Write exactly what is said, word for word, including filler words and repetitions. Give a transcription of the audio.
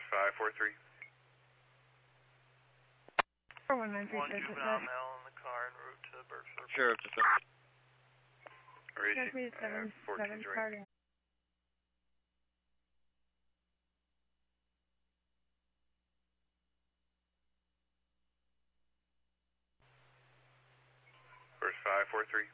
five four three. four one nine three. One juvenile male in the car en route to Berkshire. Sheriff, just a... Check me seven seven party. First five four three.